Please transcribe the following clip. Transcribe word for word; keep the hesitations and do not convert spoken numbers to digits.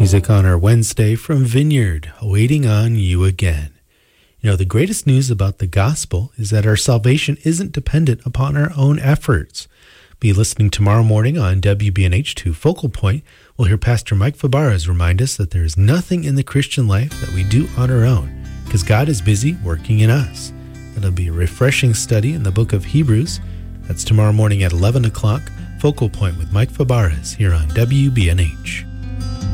Music on our Wednesday from Vineyard, waiting on you again. You know, the greatest news about the gospel is that our salvation isn't dependent upon our own efforts. Be listening tomorrow morning on W B N H to Focal Point. We'll hear Pastor Mike Fabarez remind us that there is nothing in the Christian life that we do on our own, because God is busy working in us. That'll be a refreshing study in the book of Hebrews. That's tomorrow morning at eleven o'clock. Focal Point with Mike Fabarez here on W B N H.